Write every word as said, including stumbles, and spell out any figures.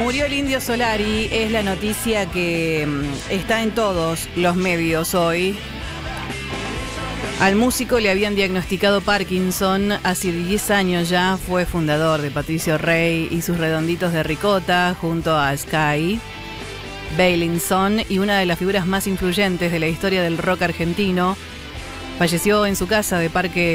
murió el Indio Solari es la noticia que está en todos los medios hoy. Al músico le habían diagnosticado Parkinson hace diez años ya. Fue fundador de Patricio Rey y sus Redonditos de Ricota junto a Sky Bailinson y una de las figuras más influyentes de la historia del rock argentino. Falleció en su casa de Parque